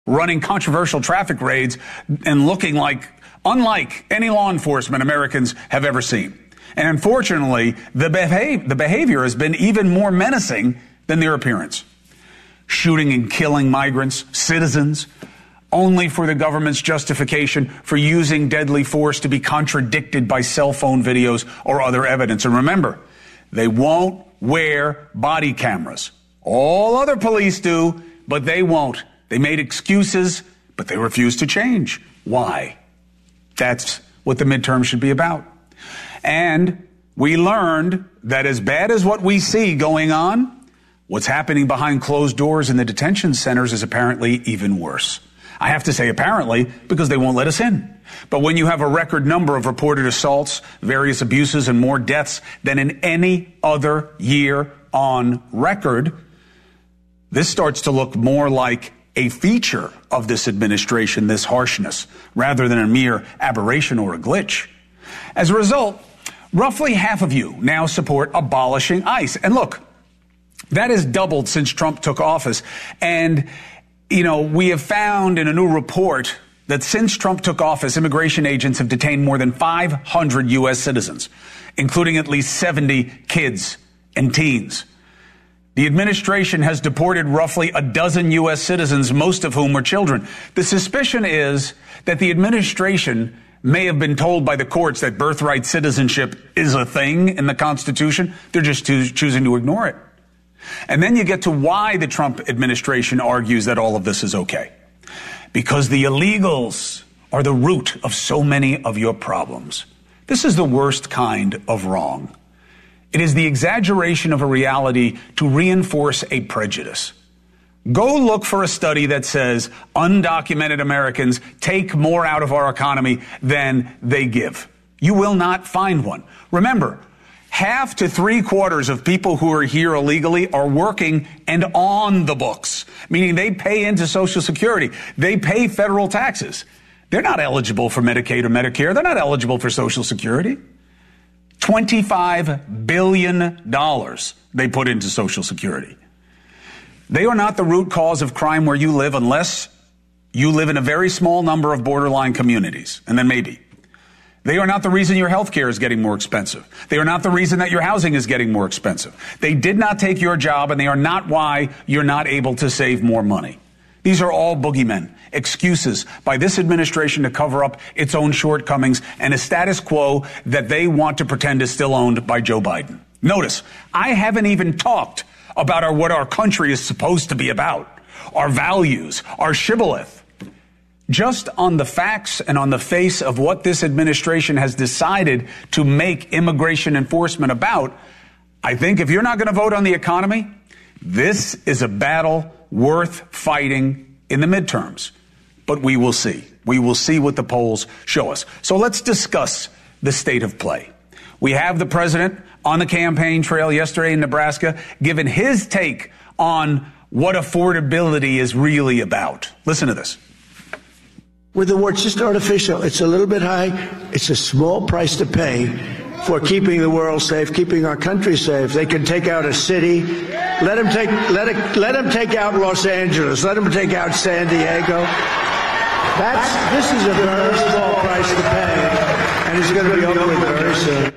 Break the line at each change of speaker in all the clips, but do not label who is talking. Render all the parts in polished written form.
running controversial traffic raids and looking unlike any law enforcement Americans have ever seen. And unfortunately, the behavior has been even more menacing than their appearance. Shooting and killing migrants, citizens, only for the government's justification for using deadly force to be contradicted by cell phone videos or other evidence. And remember, they won't wear body cameras. All other police do, but they won't. They made excuses, but they refuse to change. Why? That's what the midterm should be about. And we learned that as bad as what we see going on, what's happening behind closed doors in the detention centers is apparently even worse. I have to say apparently because they won't let us in. But when you have a record number of reported assaults, various abuses, and more deaths than in any other year on record, this starts to look more like a feature of this administration, this harshness, rather than a mere aberration or a glitch. As a result, roughly half of you now support abolishing ICE. And look, that has doubled since Trump took office. And, we have found in a new report that since Trump took office, immigration agents have detained more than 500 U.S. citizens, including at least 70 kids and teens. The administration has deported roughly a dozen U.S. citizens, most of whom were children. The suspicion is that the administration may have been told by the courts that birthright citizenship is a thing in the Constitution. They're just choosing to ignore it. And then you get to why the Trump administration argues that all of this is okay. Because the illegals are the root of so many of your problems. This is the worst kind of wrong. It is the exaggeration of a reality to reinforce a prejudice. Go look for a study that says undocumented Americans take more out of our economy than they give. You will not find one. Remember, half to 3/4 of people who are here illegally are working and on the books, meaning they pay into Social Security. They pay federal taxes. They're not eligible for Medicaid or Medicare. They're not eligible for Social Security. $25 billion they put into Social Security. They are not the root cause of crime where you live unless you live in a very small number of borderline communities, and then maybe. They are not the reason your health care is getting more expensive. They are not the reason that your housing is getting more expensive. They did not take your job, and they are not why you're not able to save more money. These are all boogeymen, excuses by this administration to cover up its own shortcomings and a status quo that they want to pretend is still owned by Joe Biden. Notice, I haven't even talked about what our country is supposed to be about, our values, our shibboleth. Just on the facts and on the face of what this administration has decided to make immigration enforcement about, I think if you're not going to vote on the economy, this is a battle worth fighting in the midterms. But we will see. We will see what the polls show us. So let's discuss the state of play. We have the president on the campaign trail yesterday in Nebraska, giving his take on what affordability is really about. Listen to this.
With the word, it's just artificial. It's a little bit high. It's a small price to pay for keeping the world safe, keeping our country safe. They can take out a city. Let them take out Los Angeles. Let them take out San Diego. This is a very small price to pay, and it's going to be over with very soon.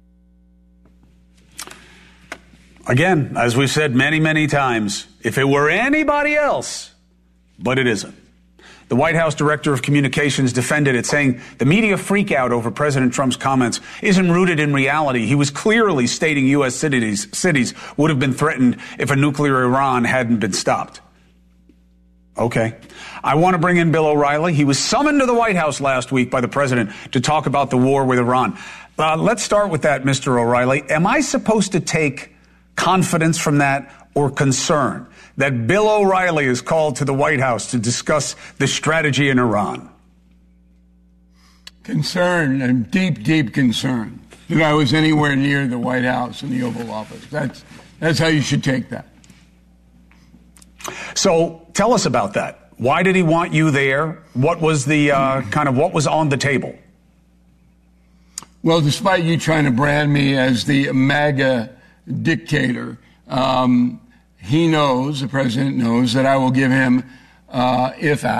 Again, as we've said many, many times, if it were anybody else, but it isn't. The White House Director of Communications defended it, saying the media freakout over President Trump's comments isn't rooted in reality. He was clearly stating U.S. cities would have been threatened if a nuclear Iran hadn't been stopped. Okay. I want to bring in Bill O'Reilly. He was summoned to the White House last week by the president to talk about the war with Iran. Let's start with that, Mr. O'Reilly. Am I supposed to take confidence from that or concern that Bill O'Reilly is called to the White House to discuss the strategy in Iran?
Concern, and deep concern that I was anywhere near the White House and the Oval Office. That's how you should take that.
So tell us about that. Why did he want you there? What was the what was on the table?
Well, despite you trying to brand me as the MAGA dictator, the president knows that I will give him, if